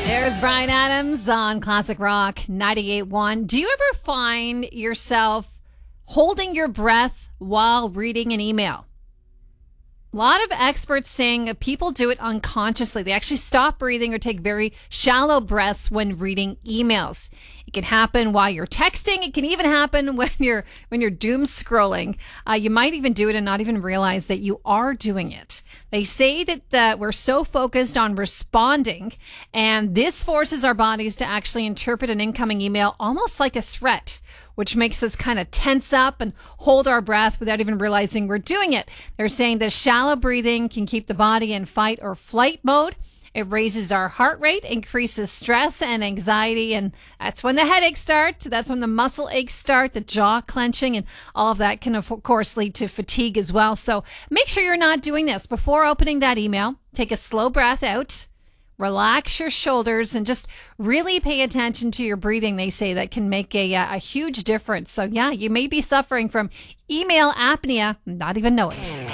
There's Bryan Adams on Classic Rock 98.1. Do you ever find yourself holding your breath while reading an email? A lot of experts saying people do it unconsciously. They actually stop breathing or take very shallow breaths when reading emails. It can happen while you're texting. It can even happen when you're doom scrolling. You might even do it and not even realize that you are doing it. They say that we're so focused on responding, and this forces our bodies to actually interpret an incoming email almost like a threat, which makes us kind of tense up and hold our breath without even realizing we're doing it. They're saying that shallow breathing can keep the body in fight or flight mode. It raises our heart rate, increases stress and anxiety, and that's when the headaches start. That's when the muscle aches start, the jaw clenching, and all of that can, of course, lead to fatigue as well. So make sure you're not doing this. Before opening that email, take a slow breath out. Relax your shoulders and just really pay attention to your breathing. They say that can make a huge difference. So yeah, you may be suffering from email apnea, not even know it.